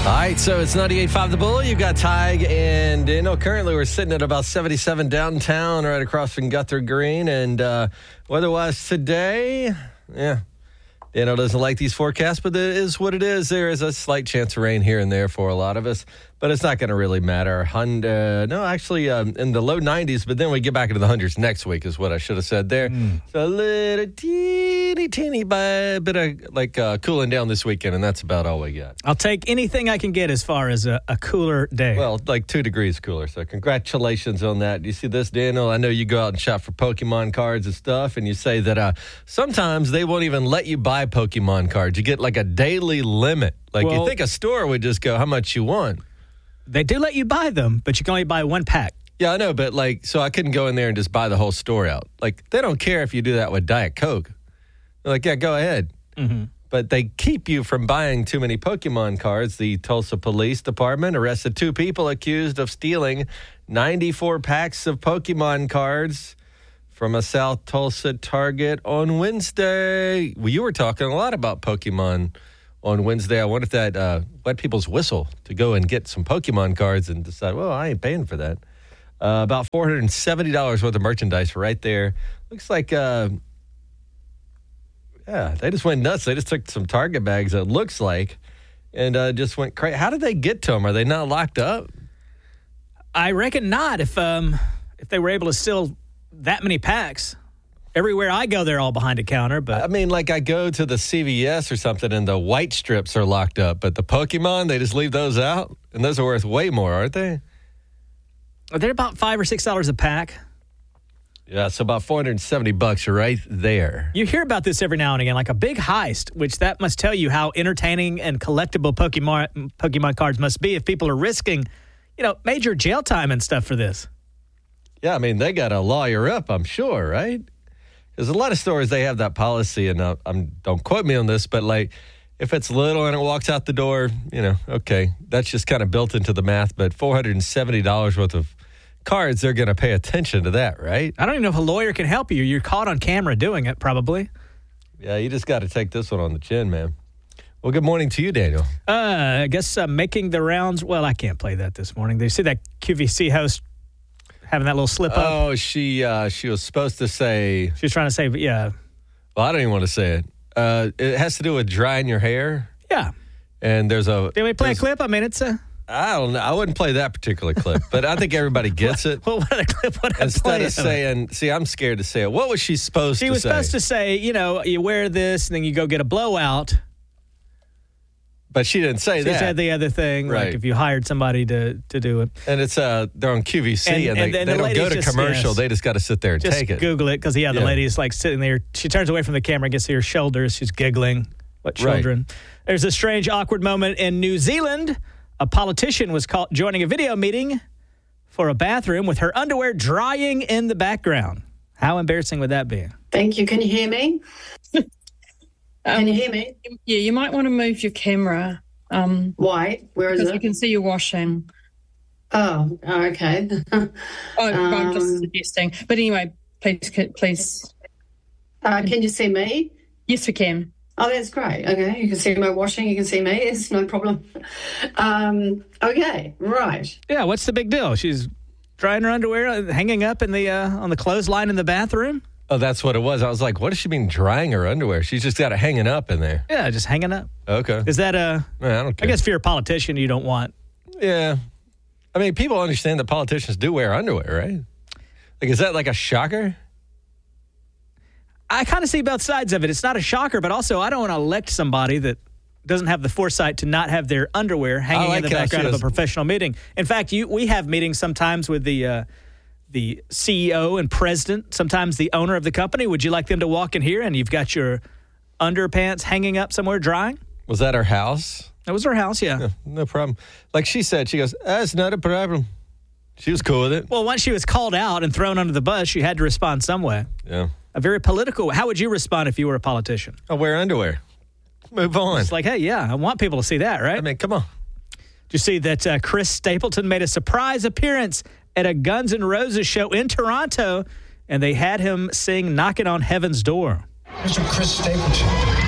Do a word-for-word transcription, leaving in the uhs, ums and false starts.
All right, so it's ninety-eight point five The Bull. You've got Tig and Daniel. Currently, we're sitting at about seventy-seven downtown, right across from Guthrie Green. And uh, weather-wise today, yeah, Daniel doesn't like these forecasts, but it is what it is. There is a slight chance of rain here and there for a lot of us, but it's not going to really matter. Hundred, no, actually, um, in the low nineties, but then we get back into the hundreds next week is what I should have said there. Mm. So a little teeny, teeny bit of like uh, cooling down this weekend, and that's about all we got. I'll take anything I can get as far as a, a cooler day. Well, like two degrees cooler, so congratulations on that. Do you see this, Daniel? I know you go out and shop for Pokemon cards and stuff, and you say that uh, sometimes they won't even let you buy Pokemon cards. You get like a daily limit. Like well, you think a store would just go, how much you want? They do let you buy them, but you can only buy one pack. Yeah, I know, but like, so I couldn't go in there and just buy the whole store out. Like, they don't care if you do that with Diet Coke. They're like, yeah, go ahead. Mm-hmm. But they keep you from buying too many Pokemon cards. The Tulsa Police Department arrested two people accused of stealing ninety-four packs of Pokemon cards from a South Tulsa Target on Wednesday. Well, you were talking a lot about Pokemon on Wednesday. I wonder if that uh, wet people's whistle to go and get some Pokemon cards and decide, well, I ain't paying for that. Uh, about four hundred seventy dollars worth of merchandise right there. Looks like, uh, yeah, they just went nuts. They just took some Target bags, it looks like, and uh, just went crazy. How did they get to them? Are they not locked up? I reckon not. If um, if they were able to steal that many packs. Everywhere I go, they're all behind a counter. But I mean, like I go to the C V S or something, and the white strips are locked up. But the Pokemon, they just leave those out, and those are worth way more, aren't they? They're about five or six dollars a pack. Yeah, so about four hundred seventy bucks right there. You hear about this every now and again, like a big heist, which that must tell you how entertaining and collectible Pokemon Pokemon cards must be if people are risking, you know, major jail time and stuff for this. Yeah, I mean, they got a lawyer up, I'm sure, right? There's a lot of stores, they have that policy, and uh, I'm, don't quote me on this, but like if it's little and it walks out the door, you know, okay, that's just kind of built into the math. But four hundred seventy dollars worth of cards, they're going to pay attention to that, right? I don't even know if a lawyer can help you. You're caught on camera doing it, probably. Yeah, you just got to take this one on the chin, man. Well, good morning to you, Daniel. Uh, I guess uh, making the rounds. Well, I can't play that this morning. They see that Q V C host having that little slip up. Oh, she uh, she was supposed to say. She was trying to say, but yeah. Well, I don't even want to say it. Uh, it has to do with drying your hair. Yeah. And there's a. Did we play a clip? I mean, it's a. I don't know. I wouldn't play that particular clip, but I think everybody gets it. Well, what other clip would I Instead play of saying, see, I'm scared to say it. What was she supposed she to say? She was supposed to say, you know, you wear this and then you go get a blowout. But she didn't say she that. She said the other thing, right. Like if you hired somebody to, to do it. And it's uh, they're on Q V C, and, and, and, they, and they the don't go to just, commercial. Yes. They just got to sit there and just take it. Google it, because, yeah, the yeah. lady's like sitting there. She turns away from the camera, gets to her shoulders. She's giggling. What children? Right. There's a strange, awkward moment in New Zealand. A politician was caught joining a video meeting for a bathroom with her underwear drying in the background. How embarrassing would that be? Thank you. Can you hear me? um, Can you hear me? Yeah, you might want to move your camera. Um, Why? Where is it? Because we can see you washing. Oh, okay. oh, I'm just um, suggesting. But anyway, please, please. Uh, can you see me? Yes, we can. Oh, that's great. Okay, you can see my washing. You can see me. It's no problem. Um, okay, right. Yeah, what's the big deal? She's drying her underwear, hanging up in the uh, on the clothesline in the bathroom. Oh, that's what it was. I was like, what does she mean drying her underwear? She's just got it hanging up in there. Yeah, just hanging up. Okay. Is that a... I don't care. I guess if you're a politician, you don't want... Yeah. I mean, people understand that politicians do wear underwear, right? Like, is that like a shocker? I kind of see both sides of it. It's not a shocker, but also I don't want to elect somebody that doesn't have the foresight to not have their underwear hanging like in the background of a professional meeting. In fact, you we have meetings sometimes with the... Uh, the C E O and president, sometimes the owner of the company. Would you like them to walk in here and you've got your underpants hanging up somewhere drying? Was that her house? That was her house, yeah. No, no problem. Like she said, she goes, that's not a problem. She was cool with it. Well, once she was called out and thrown under the bus, she had to respond some way. Yeah. A very political. How would you respond if you were a politician? I wear underwear. Move on. It's like, hey, yeah, I want people to see that, right? I mean, come on. Did you see that uh, Chris Stapleton made a surprise appearance at a Guns N' Roses show in Toronto, and they had him sing Knocking on Heaven's Door? Mister Chris Stapleton.